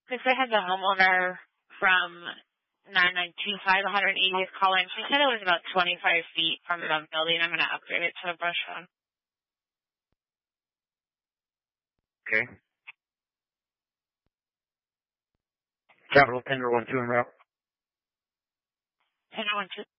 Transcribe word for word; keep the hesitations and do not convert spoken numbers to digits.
Because I had the homeowner from nine nine two five one eightieth call in. She said it was about twenty-five feet from the building. I'm going to upgrade it to a brush phone. Okay. Capital Tender one two en route. Tender one two.